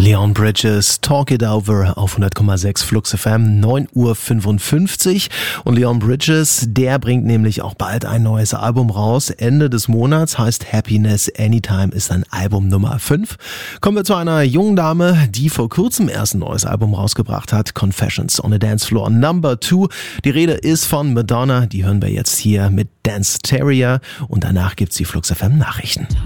Leon Bridges, Talk It Over auf 100,6 Flux FM, 9:55 Uhr. Und Leon Bridges, der bringt nämlich auch bald ein neues Album raus. Ende des Monats, heißt Happiness Anytime, ist dann Album Nummer 5. Kommen wir zu einer jungen Dame, die vor kurzem erst ein neues Album rausgebracht hat. Confessions on a Dance Floor Number 2. Die Rede ist von Madonna. Die hören wir jetzt hier mit Dance Terrier. Und danach gibt's die Flux FM Nachrichten.